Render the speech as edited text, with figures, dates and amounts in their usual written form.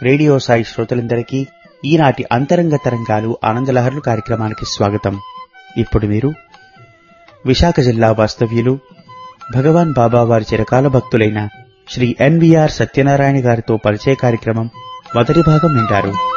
Radio Sai శ్రోతలందరికీ ఈనాటి అంతరంగ తరంగాలు ఆనందలహరులు కార్యక్రమానికి స్వాగతం. ఇప్పుడు మీరు విశాఖ జిల్లా వాస్తవ్యులు భగవాన్ బాబా వారి చిరకాల భక్తులైన శ్రీ ఎన్వీఆర్ సత్యనారాయణ గారితో పరిచయ కార్యక్రమం మొదటి భాగం వింటారు.